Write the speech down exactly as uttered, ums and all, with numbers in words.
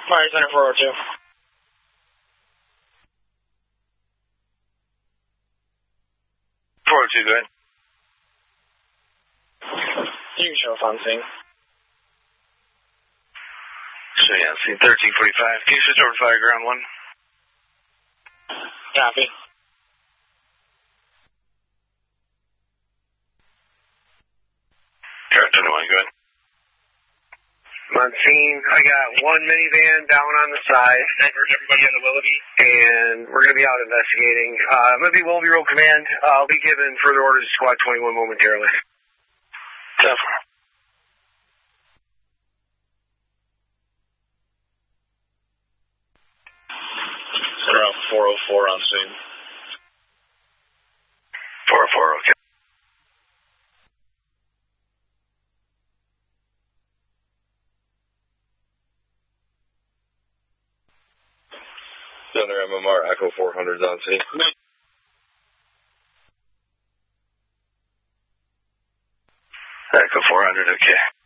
Fire Center four oh two. four oh two, go ahead. You can show us on scene. So yeah, scene thirteen forty-five. Can you switch over to fire ground one? Copy. Track twenty-one, go ahead. I'm on scene. I got one minivan down on the side. Everybody on the Willoughby. And we're going to be out investigating. Uh, I'm going to be Willoughby Road Command. Uh, I'll be giving further orders to Squad twenty-one momentarily. Definitely. Around four oh four on scene. four oh four, okay. Center M M R Echo four hundred on scene. Echo four hundred, okay.